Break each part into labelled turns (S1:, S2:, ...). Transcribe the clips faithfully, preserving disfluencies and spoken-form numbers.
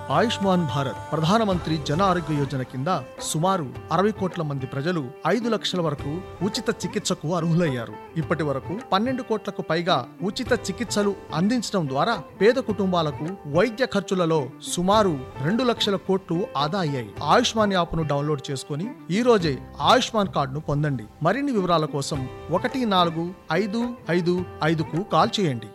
S1: ఆయుష్మాన్ భారత్ ప్రధానమంత్రి జన ఆరోగ్య యోజన కింద సుమారు అరవై కోట్ల మంది ప్రజలు ఐదు లక్షల వరకు ఉచిత చికిత్సకు అర్హులయ్యారు. ఇప్పటి వరకు పన్నెండు కోట్లకు పైగా ఉచిత చికిత్సలు అందించడం ద్వారా పేద కుటుంబాలకు వైద్య ఖర్చులలో సుమారు రెండు లక్షల కోట్లు ఆదా అయ్యాయి. ఆయుష్మాన్ యాప్ను డౌన్లోడ్ చేసుకుని ఈ రోజే ఆయుష్మాన్ కార్డును పొందండి. మరిన్ని వివరాల కోసం ఒకటి నాలుగు ఐదు ఐదు ఐదుకు కాల్ చేయండి.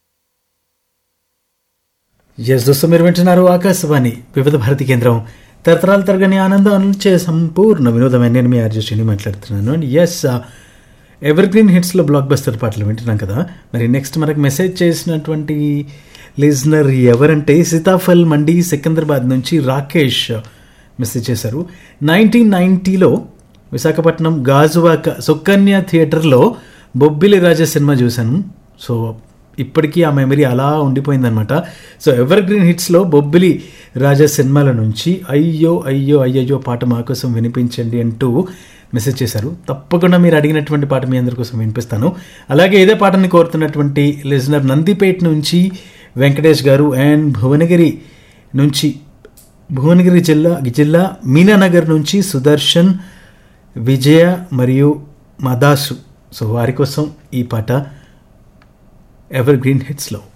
S2: ఎస్ దోస్తు, మీరు వింటున్నారు ఆకాశవాణి వివిధ భారతి కేంద్రం. తరతరాల తరగని ఆనందం అందించే సంపూర్ణ వినోదమైన నేను మీ ఆర్జెస్టీని మాట్లాడుతున్నాను. And yes, ever green హిట్స్లో block buster పాటలు వింటున్నాం కదా. మరి నెక్స్ట్ మనకు మెసేజ్ చేసినటువంటి లిజనర్ ఎవరంటే సీతాఫల్ మండి సికింద్రాబాద్ నుంచి రాకేష్ మెసేజ్ చేశారు. నైన్టీన్ నైంటీలో విశాఖపట్నం గాజువాక సుకన్య థియేటర్లో బొబ్బిలి రాజా సినిమా చూశాను. సో ఇప్పటికీ ఆ మెమరీ అలా ఉండిపోయిందనమాట. సో ఎవర్ గ్రీన్ హిట్స్లో బొబ్బిలి రాజా సినిమాల నుంచి అయ్యో అయ్యో అయ్యయ్యో పాట మా కోసం వినిపించండి అంటూ మెసేజ్ చేశారు. తప్పకుండా మీరు అడిగినటువంటి పాట మీ అందరి కోసం వినిపిస్తాను. అలాగే ఇదే పాటని కోరుతున్నటువంటి లిజనర్ నందిపేట నుంచి వెంకటేష్ గారు అండ్ భువనగిరి నుంచి భువనగిరి జిల్లా జిల్లా మీనానగర్ నుంచి సుదర్శన్, విజయ మరియు మదాసు. సో వారి కోసం ఈ పాట ఎవర్ గ్రీన్ హిట్స్లో.